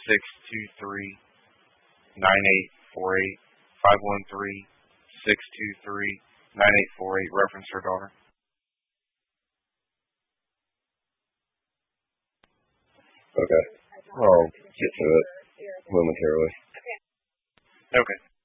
623-9848, 513-623-9848. Reference her daughter. Okay. I'll get to it momentarily. Okay.